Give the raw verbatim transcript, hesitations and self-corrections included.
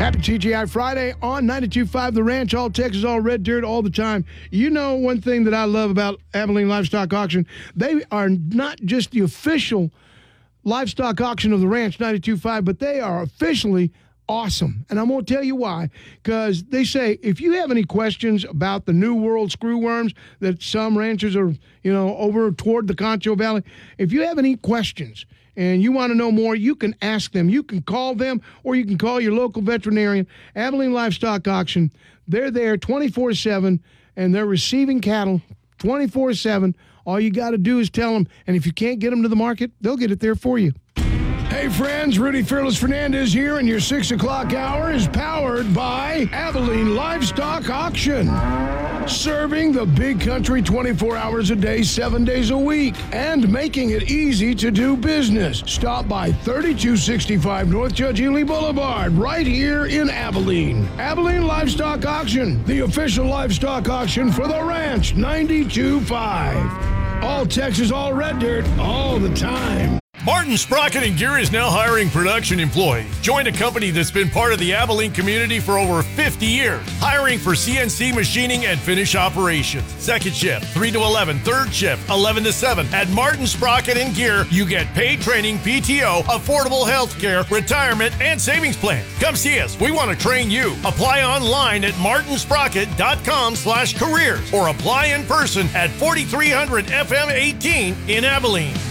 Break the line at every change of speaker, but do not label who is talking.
Happy T G I Friday on ninety-two point five The Ranch, all Texas, all red dirt, all the time. You know one thing that I love about Abilene Livestock Auction, they are not just the official livestock auction of the Ranch, ninety-two point five, but they are officially awesome. And I'm going to tell you why. Because they say, if you have any questions about the New World screwworms that some ranchers are, you know, over toward the Concho Valley, if you have any questions and you want to know more, you can ask them. You can call them, or you can call your local veterinarian. Abilene Livestock Auction, they're there twenty-four seven, and they're receiving cattle twenty-four seven. All you got to do is tell them, and if you can't get them to the market, they'll get it there for you. Hey friends, Rudy Fearless Fernandez here, and your six o'clock hour is powered by Abilene Livestock Auction. Serving the big country twenty-four hours a day, seven days a week, and making it easy to do business. Stop by thirty-two sixty-five North Judge Ely Boulevard, right here in Abilene. Abilene Livestock Auction, the official livestock auction for the Ranch, ninety-two point five. All Texas, all red dirt, all the time.
Martin Sprocket and Gear is now hiring production employees. Join a company that's been part of the Abilene community for over fifty years. Hiring for C N C machining and finish operations. Second shift, three to eleven. Third shift, eleven to seven. At Martin Sprocket and Gear, you get paid training, P T O, affordable health care, retirement, and savings plan. Come see us. We want to train you. Apply online at martinsprocket.com slash careers or apply in person at forty-three hundred F M eighteen in Abilene.